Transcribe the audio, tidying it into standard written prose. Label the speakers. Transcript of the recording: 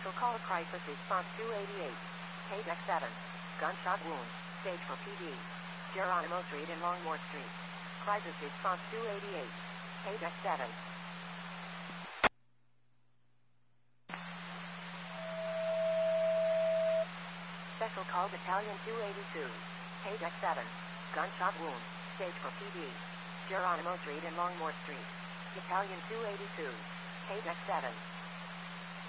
Speaker 1: Special call crisis response 288. Page X7. Gunshot wound. Stage for PD. Geronimo Street and Longmore Street. Crisis response 288. Page X7. Special call battalion 282. Page X7. Gunshot wound. Stage for PD. Geronimo Street and Longmore Street. Battalion 282. Page X7.